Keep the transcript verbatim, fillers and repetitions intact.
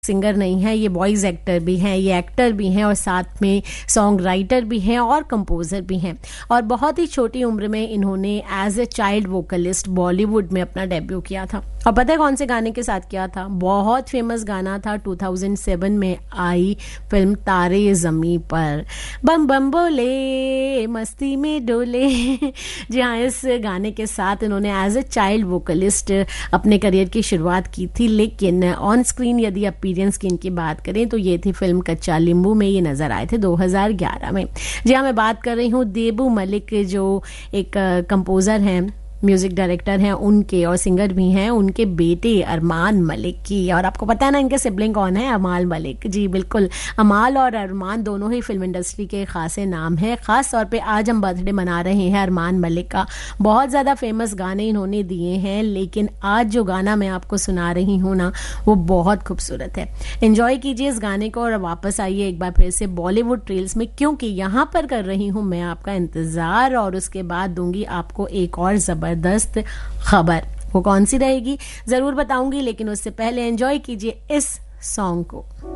Singer नहीं है, ये वॉइस एक्टर भी हैं, ये एक्टर भी हैं और साथ में सॉन्ग राइटर भी हैं और कंपोजर भी हैं। और बहुत ही छोटी उम्र में इन्होंने as a child vocalist Bollywood में अपना डेब्यू किया था। और पता है कौन से गाने के साथ किया था? बहुत फेमस गाना था, दो हज़ार सात में आई फिल्म तारे ज़मीं पर, बम बम बोले मस्ती में डोले। जी हाँ, इस गाने के साथ इन्होंने एज ए चाइल्ड वोकलिस्ट अपने करियर की शुरुआत की थी। लेकिन ऑन स्क्रीन यदि अपीयरेंस की इनकी बात करें तो ये थी फिल्म कच्चा लींबू में, ये नजर आए थे दो हज़ार ग्यारह में। जी हाँ, मैं बात कर रही हूँ देबू मलिक, जो एक कंपोजर हैं, म्यूजिक डायरेक्टर हैं उनके, और सिंगर भी हैं उनके बेटे अरमान मलिक की। और आपको पता है ना इनके सिबलिंग कौन है? अमाल मलिक। जी बिल्कुल, अमाल और अरमान दोनों ही फिल्म इंडस्ट्री के खासे नाम हैं। खास तौर पे आज हम बर्थडे मना रहे हैं अरमान मलिक का। बहुत ज़्यादा फेमस गाने इन्होंने दिए हैं, लेकिन आज जो गाना मैं आपको सुना रही हूँ ना, वो बहुत खूबसूरत है। एंजॉय कीजिए इस गाने को और वापस आइए एक बार फिर से बॉलीवुड ट्रेल्स में, क्योंकि यहाँ पर कर रही हूँ मैं आपका इंतजार और उसके बाद दूंगी आपको एक और जबरदस्त जबरदस्त खबर। वो कौन सी रहेगी जरूर बताऊंगी, लेकिन उससे पहले एंजॉय कीजिए इस सॉन्ग को।